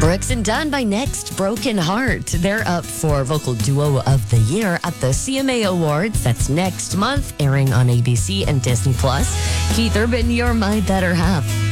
Brooks and Dunn by Next Broken Heart. They're up for Vocal Duo of the Year at the CMA Awards. That's next month, airing on ABC and Disney+. Keith Urban, You're My Better Half.